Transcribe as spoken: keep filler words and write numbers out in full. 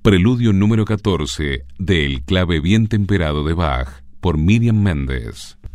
Preludio número catorce de El clave bien temperado de Bach por Miriam Méndez.